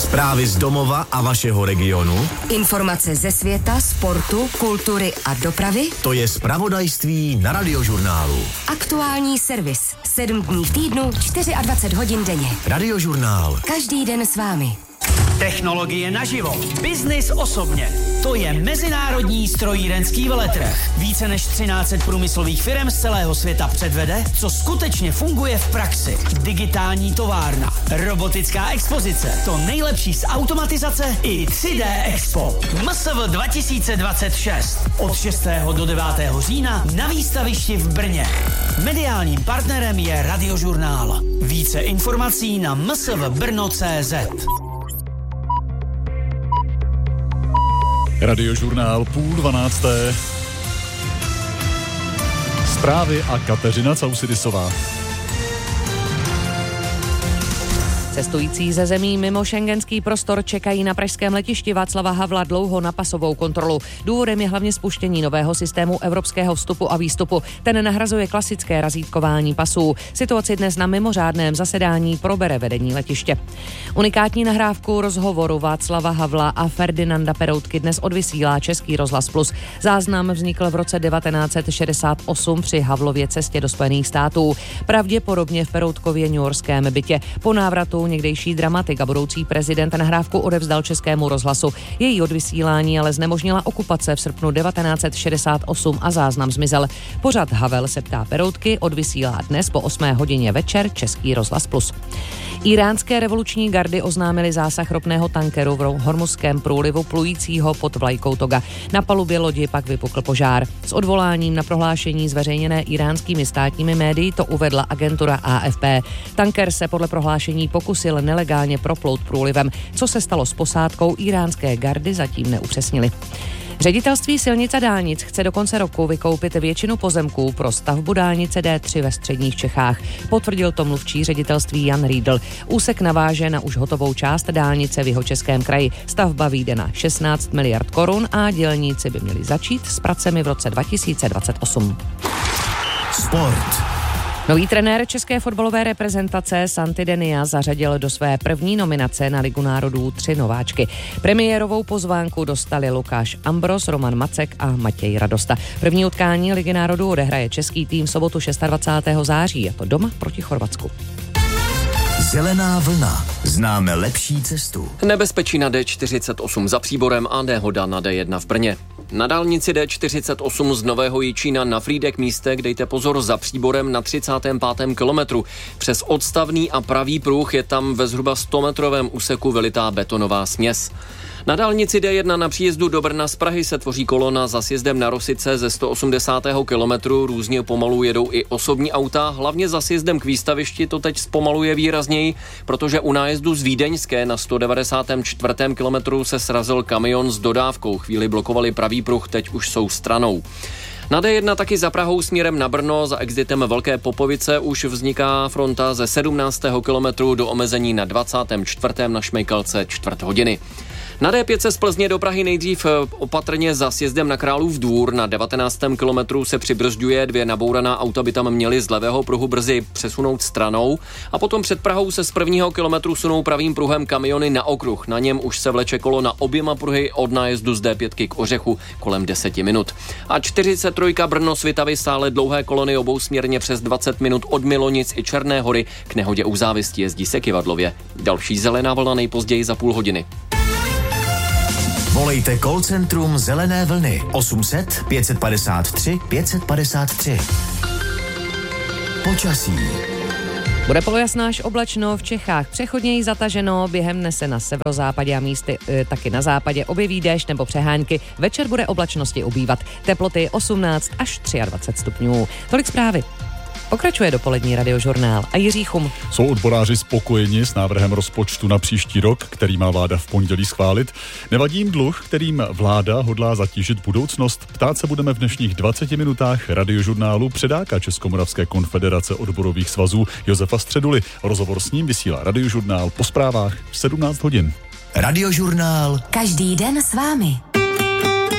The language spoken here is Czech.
Zprávy z domova a vašeho regionu. Informace ze světa, sportu, kultury a dopravy. To je zpravodajství na Radiožurnálu. Aktuální servis. 7 dní v týdnu, 24 hodin denně. Radiožurnál. Každý den s vámi. Technologie naživo. Biznis osobně. To je mezinárodní strojírenský veletrh. Více než 1300 průmyslových firm z celého světa předvede, co skutečně funguje v praxi. Digitální továrna, robotická expozice, to nejlepší z automatizace i 3D Expo. MSV 2026. Od 6. do 9. října na výstavišti v Brně. Mediálním partnerem je Radiožurnál. Více informací na msvbrno.cz. Radiožurnál 11:30. Zprávy a Kateřina Causidisová. Cestující ze zemí mimo schengenský prostor čekají na pražském letišti Václava Havla dlouho na pasovou kontrolu. Důvodem je hlavně spuštění nového systému evropského vstupu a výstupu. Ten nahrazuje klasické razítkování pasů. Situaci dnes na mimořádném zasedání probere vedení letiště. Unikátní nahrávku rozhovoru Václava Havla a Ferdinanda Peroutky dnes odvysílá Český rozhlas Plus. Záznam vznikl v roce 1968 při Havlově cestě do Spojených států. Pravděpodobně v Peroutkově newyorském bytě. Po návratu někdejší dramatik a budoucí prezident nahrávku odevzdal Českému rozhlasu. Její odvysílání ale znemožnila okupace v srpnu 1968 a záznam zmizel. Pořad Havel se ptá Peroutky odvysílá dnes po 8 hodině večer Český rozhlas Plus. Iránské revoluční gardy oznámili zásah ropného tankeru v Hormuzském průlivu plujícího pod vlajkou toga. Na palubě lodi pak vypukl požár. S odvoláním na prohlášení zveřejněné iránskými státními médii to uvedla agentura AFP. Tanker se podle prohlášení pokusil nelegálně proplout průlivem. Co se stalo s posádkou, iránské gardy zatím neupřesnili. Ředitelství silnic a dálnic chce do konce roku vykoupit většinu pozemků pro stavbu dálnice D3 ve středních Čechách. Potvrdil to mluvčí ředitelství Jan Riedl. Úsek naváže na už hotovou část dálnice v Jihočeském kraji. Stavba vyjde na 16 miliard korun a dělníci by měli začít s pracemi v roce 2028. Sport. Nový trenér české fotbalové reprezentace Santi Denia zařadil do své první nominace na Ligu národů 3 nováčky. Premiérovou pozvánku dostali Lukáš Ambros, Roman Macek a Matěj Radosta. První utkání Ligy národů odehraje český tým v sobotu 26. září, a to doma proti Chorvatsku. Zelená vlna. Známe lepší cestu. Nebezpečí na D48 za Příborem a nehoda na D1 v Brně. Na dálnici D48 z Nového Jičína na Frýdek místek dejte pozor za Příborem na 35. kilometru. Přes odstavný a pravý pruh je tam ve zhruba 100-metrovém úseku vylitá betonová směs. Na dálnici D1 na příjezdu do Brna z Prahy se tvoří kolona za sjezdem na Rosice ze 180. kilometru. Různě pomalu jedou i osobní auta, hlavně za sjezdem k výstavišti to teď zpomaluje výrazněji, protože u nájezdu z Vídeňské na 194. kilometru se srazil kamion s dodávkou. Chvíli blokovali pravý pruh, teď už jsou stranou. Na D1 taky za Prahou směrem na Brno za exitem Velké Popovice už vzniká fronta ze 17. kilometru do omezení na 24. na Šmejkalce 4 hodiny. Na D5 z Plzně do Prahy nejdřív opatrně za sjezdem na Králův Dvůr. Na 19. kilometru se přibrzďuje, 2 nabouraná auta by tam měly z levého pruhu brzy přesunout stranou a potom před Prahou se z 1. kilometru sunou pravým pruhem kamiony na okruh. Na něm už se vleče kolo na oběma pruhy od nájezdu z D5 k Ořechu kolem 10 minut. A 43 Brno Svitavy stále dlouhé kolony obousměrně přes 20 minut od Milonic i Černé Hory. K nehodě u Závisti jezdí se Kyvadlově. Další zelená vlna nejpozději za půl hodiny. Volejte call centrum Zelené vlny 800 553 553. Počasí. Bude polojasná až oblačno, v Čechách přechodněji zataženo, během dne se na severozápadě a místy taky na západě objeví déšť nebo přehánky. Večer bude oblačnosti ubývat. Teploty 18 až 23 stupňů. Tolik zprávy. Pokračuje dopolední Radiožurnál a Jiří Chum. Jsou odboráři spokojeni s návrhem rozpočtu na příští rok, který má vláda v pondělí schválit? Nevadí jim dluh, kterým vláda hodlá zatížit budoucnost? Ptát se budeme v dnešních 20 minutách Radiožurnálu předáka Českomoravské konfederace odborových svazů Josefa Středuly. Rozhovor s ním vysílá Radiožurnál po zprávách v 17 hodin. Radiožurnál. Každý den s vámi.